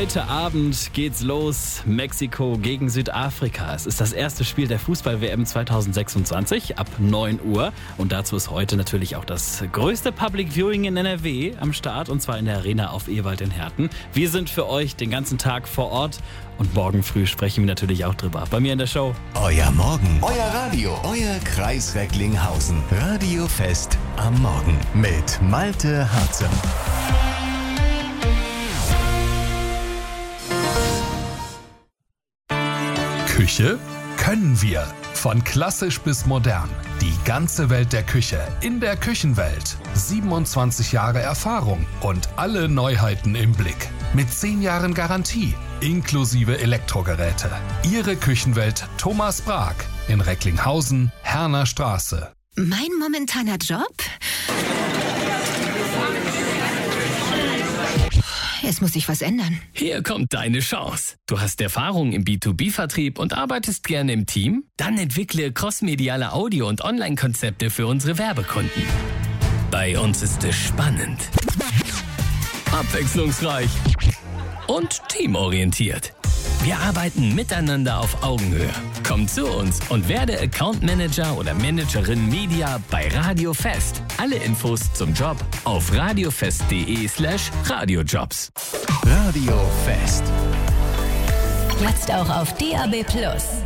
Heute Abend geht's los. Mexiko gegen Südafrika. Es ist das erste Spiel der Fußball-WM 2026 ab 9 Uhr. Und dazu ist heute natürlich auch das größte Public Viewing in NRW am Start. Und zwar in der Arena auf Ewald in Herten. Wir sind für euch den ganzen Tag vor Ort. Und morgen früh sprechen wir natürlich auch drüber. Bei mir in der Show. Euer Morgen, euer Radio, euer Kreis Recklinghausen. Radiofest am Morgen mit Malte Harzer. Küche können wir. Von klassisch bis modern. Die ganze Welt der Küche in der Küchenwelt. 27 Jahre Erfahrung und alle Neuheiten im Blick. Mit 10 Jahren Garantie, inklusive Elektrogeräte. Ihre Küchenwelt Thomas Brag in Recklinghausen, Herner Straße. Mein momentaner Job? Jetzt muss sich was ändern. Hier kommt deine Chance. Du hast Erfahrung im B2B-Vertrieb und arbeitest gerne im Team? Dann entwickle crossmediale Audio- und Online-Konzepte für unsere Werbekunden. Bei uns ist es spannend, abwechslungsreich und teamorientiert. Wir arbeiten miteinander auf Augenhöhe. Komm zu uns und werde Account Manager oder Managerin Media bei Radiofest. Alle Infos zum Job auf radiofest.de/radiojobs. Radiofest. Jetzt auch auf DAB+.